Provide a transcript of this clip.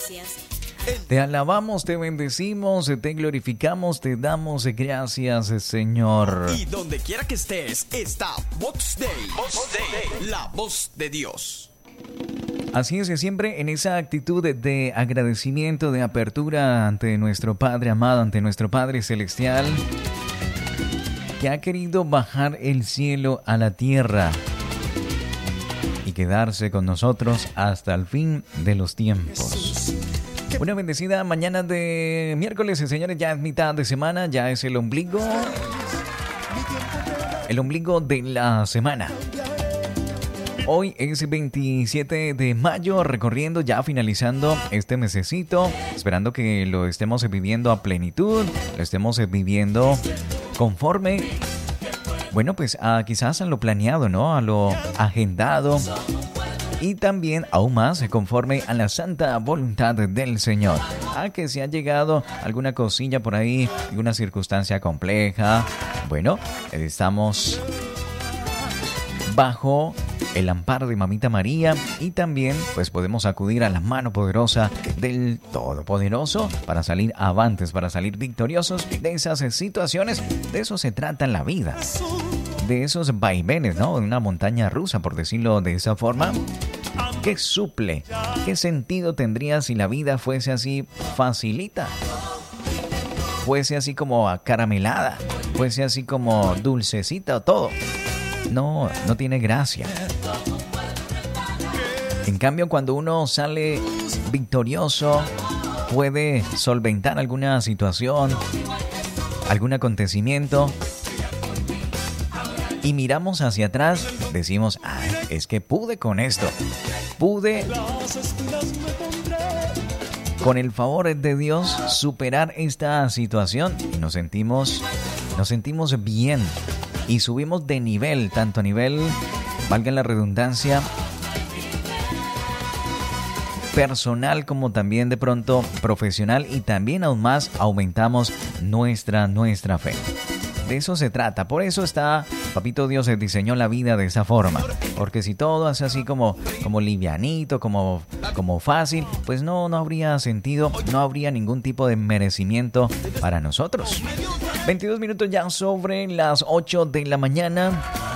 gracias. Te alabamos, te bendecimos, te glorificamos, te damos gracias, Señor. Y donde quiera que estés, está Vox Day. La voz de Dios. Así es, siempre en esa actitud de agradecimiento, de apertura ante nuestro Padre amado, ante nuestro Padre celestial, que ha querido bajar el cielo a la tierra y quedarse con nosotros hasta el fin de los tiempos. Una bendecida mañana de miércoles, señores, ya es mitad de semana, ya es el ombligo de la semana. Hoy es 27 de mayo, recorriendo, ya finalizando este mesecito, esperando que lo estemos viviendo a plenitud, lo estemos viviendo conforme, bueno, pues quizás a lo planeado, ¿no? A lo agendado. Y también, aún más, conforme a la santa voluntad del Señor. Que si ha llegado alguna cosilla por ahí, alguna circunstancia compleja, bueno, estamos bajo el amparo de Mamita María y también pues podemos acudir a la mano poderosa del Todopoderoso para salir avantes, para salir victoriosos de esas situaciones. De eso se trata en la vida, de esos vaivenes, ¿no? De una montaña rusa, por decirlo de esa forma. ¿Qué suple? ¿Qué sentido tendría si la vida fuese así facilita? Fuese así como acaramelada, fuese así como dulcecita o todo. No tiene gracia. En cambio, cuando uno sale victorioso, puede solventar alguna situación, algún acontecimiento, y miramos hacia atrás, decimos, es que pude con esto, pude con el favor de Dios superar esta situación y nos sentimos bien y subimos de nivel, tanto a nivel, valga la redundancia, personal como también de pronto profesional, y también aún más aumentamos nuestra fe. De eso se trata. Por eso Papito Dios diseñó la vida de esa forma. Porque si todo es así como livianito, como fácil, pues no habría sentido, no habría ningún tipo de merecimiento para nosotros. 22 minutos ya sobre las 8 de la mañana.